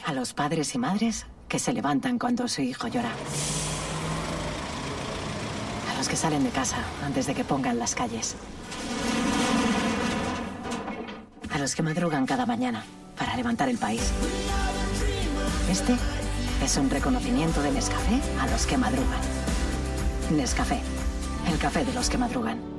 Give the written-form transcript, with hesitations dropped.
A los padres y madres que se levantan cuando su hijo llora. A los que salen de casa antes de que pongan las calles. A los que madrugan cada mañana para levantar el país. Este es un reconocimiento de Nescafé a los que madrugan. Nescafé, el café de los que madrugan.